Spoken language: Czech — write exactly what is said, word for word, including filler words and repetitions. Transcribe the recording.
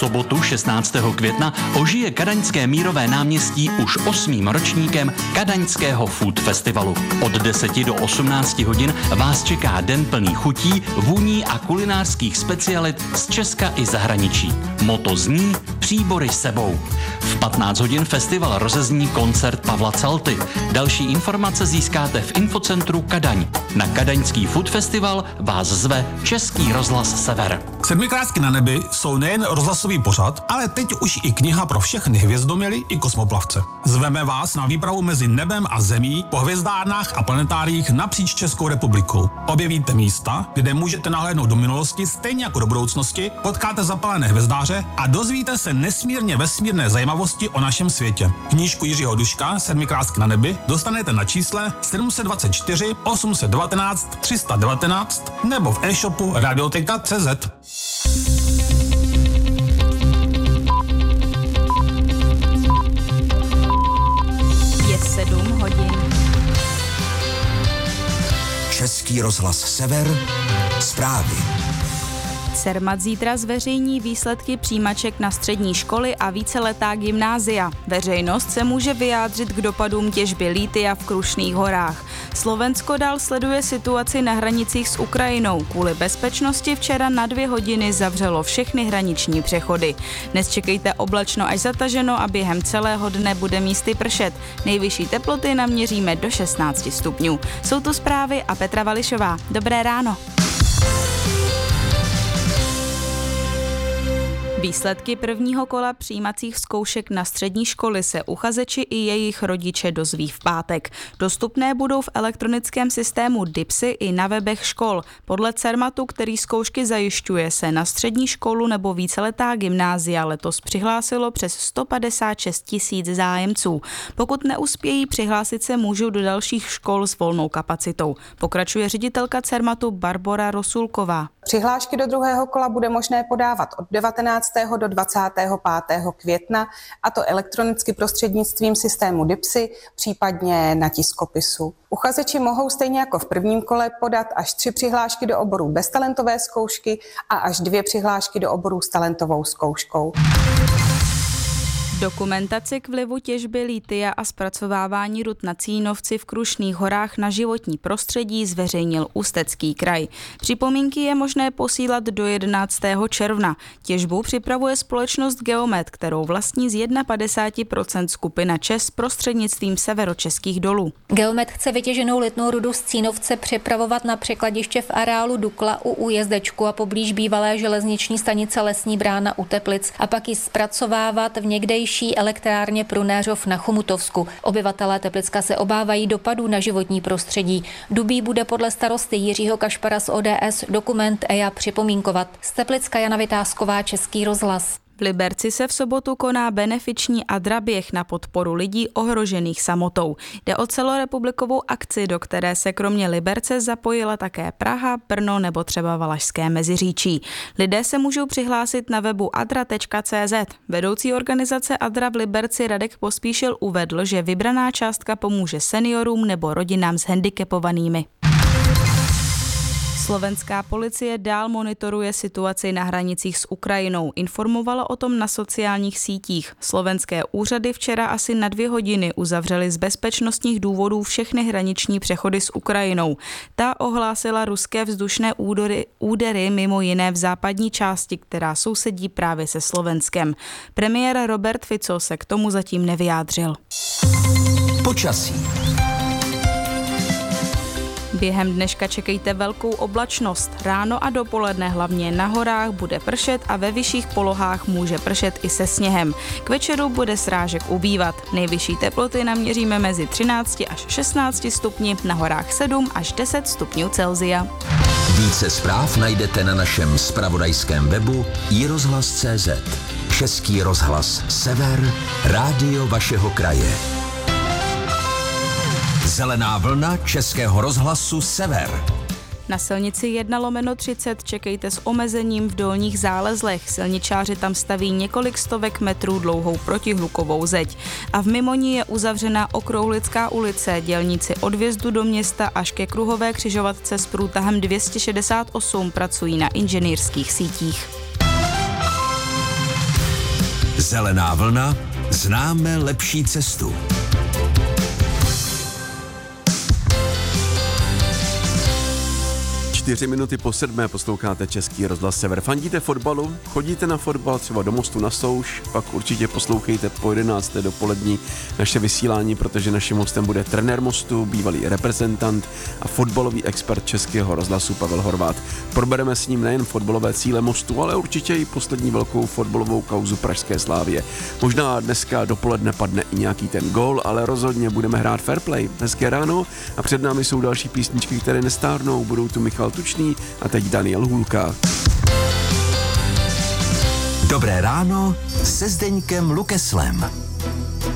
sobotu šestnáctého května ožije kadaňské Mírové náměstí už osmým ročníkem Kadaňského Food Festivalu. Od deseti do osmnácti hodin vás čeká den plný chutí, vůní a kulinářských specialit z Česka i zahraničí. Motto zní Příbory sebou. V patnáct hodin festival rozezní koncert Pavla Calty. Další informace získáte v infocentru Kadaň. Na Kadaňský Food Festival vás zve Český rozhlas Sever. Sedmikrásky na nebi jsou nejen rozhlasový pořad, ale teď už i kniha pro všechny hvězdoměly i kosmoplavce. Zveme vás na výpravu mezi nebem a zemí po hvězdárnách a planetáriích napříč Českou republikou. Objevíte místa, kde můžete nahlédnout do minulosti stejně jako do budoucnosti, potkáte zapalené hvězdáře a dozvíte se nesmírně vesmírné zajímavosti o našem světě. Knížku Jiřího Duška Sedmikrásky na nebi dostanete na čísle sedm set dvacet čtyři osm set devatenáct tři sta devatenáct nebo v e-shopu radioteka tečka cé zet. Je sedm hodin. Český rozhlas Sever, zprávy. Cermat zítra zveřejní výsledky přijímaček na střední školy a víceletá gymnázia. Veřejnost se může vyjádřit k dopadům těžby lítia v Krušných horách. Slovensko dál sleduje situaci na hranicích s Ukrajinou. Kvůli bezpečnosti včera na dvě hodiny zavřelo všechny hraniční přechody. Dnes čekejte oblačno až zataženo a během celého dne bude místy pršet. Nejvyšší teploty naměříme do šestnáct stupňů. Jsou to zprávy a Petra Vališová. Dobré ráno. Výsledky prvního kola přijímacích zkoušek na střední školy se uchazeči i jejich rodiče dozví v pátek. Dostupné budou v elektronickém systému DIPSy i na webech škol. Podle Cermatu, který zkoušky zajišťuje, se na střední školu nebo víceletá gymnázia letos přihlásilo přes sto padesát šest tisíc zájemců. Pokud neuspějí, přihlásit se můžou do dalších škol s volnou kapacitou. Pokračuje ředitelka Cermatu Barbora Rosulková. Přihlášky do druhého kola bude možné podávat od devatenáctého do dvacátého pátého května, a to elektronicky prostřednictvím systému DIPSy, případně na tiskopisu. Uchazeči mohou stejně jako v prvním kole podat až tři přihlášky do oborů bez talentové zkoušky a až dvě přihlášky do oborů s talentovou zkouškou. Dokumentaci k vlivu těžby lítia a zpracovávání rud na Cínovci v Krušných horách na životní prostředí zveřejnil Ústecký kraj. Připomínky je možné posílat do jedenáctého června. Těžbu připravuje společnost Geomet, kterou vlastní z padesát jedna procent skupina ČEZ prostřednictvím severočeských dolů. Geomet chce vytěženou lithnou rudu z Cínovce přepravovat na překladiště v areálu Dukla u Újezdečku a poblíž bývalé železniční stanice Lesní brána u Teplic a pak ji zpracovávat v někdejší elektrárně Prunéřov na Chomutovsku. Obyvatelé Teplicka se obávají dopadů na životní prostředí. Dubí bude podle starosty Jiřího Kašpara z O D S dokument E I A připomínkovat. Z Teplicka Jana Vytázková, Český rozhlas. V Liberci se v sobotu koná benefiční adraběh na podporu lidí ohrožených samotou. Jde o celorepublikovou akci, do které se kromě Liberce zapojila také Praha, Brno nebo třeba Valašské Meziříčí. Lidé se můžou přihlásit na webu adra tečka cé zet. Vedoucí organizace Adra v Liberci Radek Pospíšil uvedl, že vybraná částka pomůže seniorům nebo rodinám s handicapovanými. Slovenská policie dál monitoruje situaci na hranicích s Ukrajinou. Informovala o tom na sociálních sítích. Slovenské úřady včera asi na dvě hodiny uzavřely z bezpečnostních důvodů všechny hraniční přechody s Ukrajinou. Ta ohlásila ruské vzdušné údery, údery mimo jiné v západní části, která sousedí právě se Slovenskem. Premiér Robert Fico se k tomu zatím nevyjádřil. Počasí. Během dneška čekejte velkou oblačnost. Ráno a dopoledne hlavně na horách bude pršet a ve vyšších polohách může pršet i se sněhem. K večeru bude srážek ubývat. Nejvyšší teploty naměříme mezi třináct až šestnáct stupni, na horách sedm až deset stupňů Celsia. Více zpráv najdete na našem zpravodajském webu i rozhlas tečka cé zet. Český rozhlas Sever, rádio vašeho kraje. Zelená vlna Českého rozhlasu Sever. Na silnici jedna lomeno třicet čekejte s omezením v dolních zálezlech. Silničáři tam staví několik stovek metrů dlouhou protihlukovou zeď. A v Mimoni je uzavřena Okrouhlická ulice, dělníci od vjezdu do města až ke kruhové křižovatce s průtahem dvě stě šedesát osm pracují na inženýrských sítích. Zelená vlna, známe lepší cestu. Čtyři minuty po sedmé posloucháte Český rozhlas Sever. Fandíte fotbalu? Chodíte na fotbal třeba do Mostu na Souš? Pak určitě poslouchejte po jedenácté dopolední naše vysílání, protože naším hostem bude trenér Mostu, bývalý reprezentant a fotbalový expert Českého rozhlasu Pavel Horváth. Probereme s ním nejen fotbalové cíle Mostu, ale určitě i poslední velkou fotbalovou kauzu pražské Slávie. Možná dneska dopoledne padne i nějaký ten gól, ale rozhodně budeme hrát fair play. Hezké ráno a před námi jsou další písničky, které nestárnou. Budou tu Michal Tučný a teď Daniel Hůlka. Dobré ráno se Zdeňkem Lukeslem.